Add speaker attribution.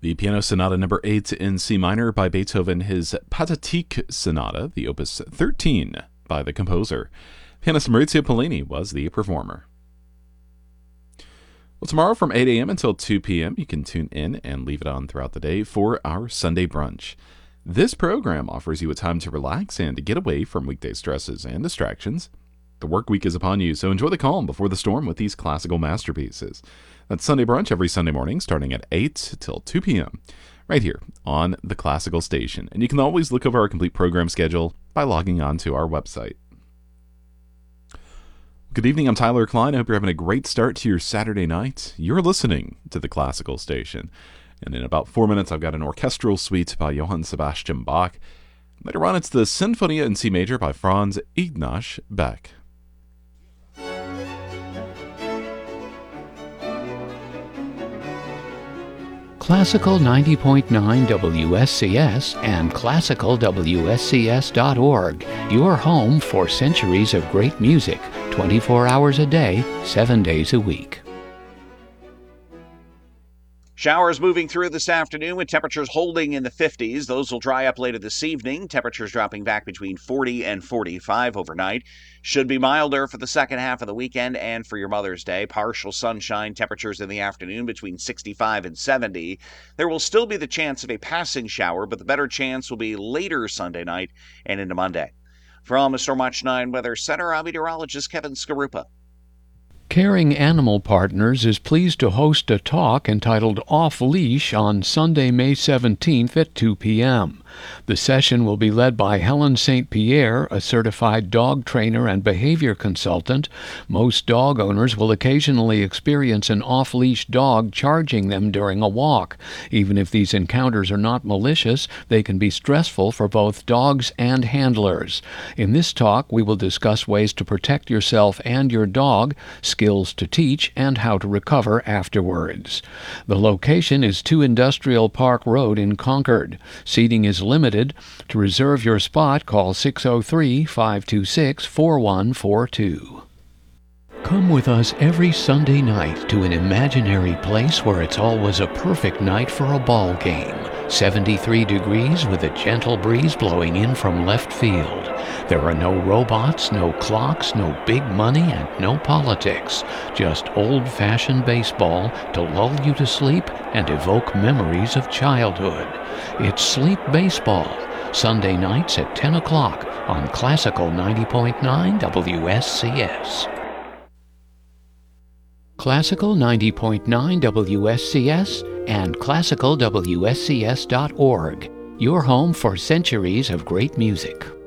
Speaker 1: The Piano Sonata No. 8 in C minor by Beethoven, his Pathetique Sonata, the Opus 13 by the composer. Pianist Maurizio Pollini was the performer. Well, tomorrow from 8 a.m. until 2 p.m., you can tune in and leave it on throughout the day for our Sunday brunch. This program offers you a time to relax and to get away from weekday stresses and distractions. The work week is upon you, so enjoy the calm before the storm with these classical masterpieces. That's Sunday brunch every Sunday morning, starting at 8 till 2 p.m., right here on the Classical Station. And you can always look over our complete program schedule by logging on to our website. Good evening, I'm Tyler Klein. I hope you're having a great start to your Saturday night. You're listening to the Classical Station. And in about 4 minutes, I've got an orchestral suite by Johann Sebastian Bach. Later on, it's the Sinfonia in C major by Franz Ignaz Beck.
Speaker 2: Classical 90.9 WSCS and classicalwscs.org, your home for centuries of great music, 24 hours a day, 7 days a week.
Speaker 3: Showers moving through this afternoon with temperatures holding in the 50s. Those will dry up later this evening. Temperatures dropping back between 40 and 45 overnight. Should be milder for the second half of the weekend and for your Mother's Day. Partial sunshine, temperatures in the afternoon between 65 and 70. There will still be the chance of a passing shower, but the better chance will be later Sunday night and into Monday. From the Stormwatch 9 Weather Center, I'm meteorologist Kevin Skarupa.
Speaker 2: Caring Animal Partners is pleased to host a talk entitled Off Leash on Sunday, May 17th at 2 p.m. The session will be led by Helen St. Pierre, a certified dog trainer and behavior consultant. Most dog owners will occasionally experience an off-leash dog charging them during a walk. Even if these encounters are not malicious, they can be stressful for both dogs and handlers. In this talk, we will discuss ways to protect yourself and your dog, skills to teach, and how to recover afterwards. The location is 2 Industrial Park Road in Concord. Seating is limited. To reserve your spot, call 603-526-4142. Come with us every Sunday night to an imaginary place where it's always a perfect night for a ball game. 73 degrees with a gentle breeze blowing in from left field. There are no robots, no clocks, no big money, and no politics. Just old-fashioned baseball to lull you to sleep and evoke memories of childhood. It's Sleep Baseball, Sunday nights at 10 o'clock on Classical 90.9 WSCS. Classical 90.9 WSCS and classicalwscs.org, your home for centuries of great music.